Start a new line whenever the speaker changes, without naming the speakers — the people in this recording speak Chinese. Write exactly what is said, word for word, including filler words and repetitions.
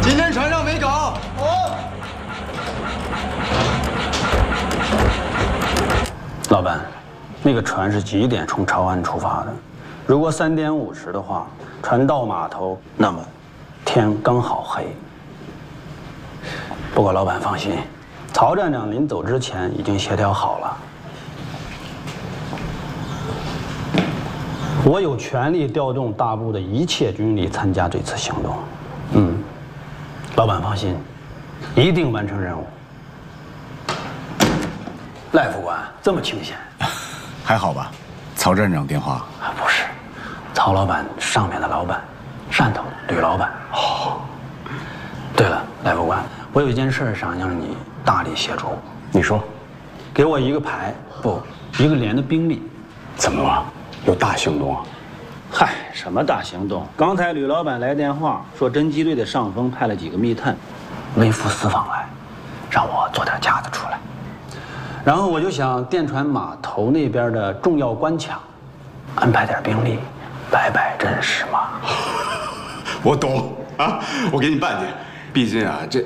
今天船上没搞。好。
老板，那个船是几点从潮岸出发的？如果三点五十的话，船到码头，那么天刚好黑。不过老板放心，曹站长临走之前已经协调好了。 我有权利调动大部的一切军力参加这次行动。嗯，老板放心，一定完成任务。赖副官这么清闲，
还好吧？曹站长电话
啊，不是，曹老板上面的老板，汕头吕老板。哦，对了，赖副官，我有一件事想让你大力协助。
你说，
给我一个排，不，一个连的兵力。
怎么了？ 有大行动啊！
嗨，什么大行动？刚才吕老板来电话说，侦缉队的上峰派了几个密探，微服私访来，让我做点架子出来。然后我就想，电船码头那边的重要关卡，安排点兵力，摆摆阵势嘛。
我懂啊，我给你办去。毕竟啊，这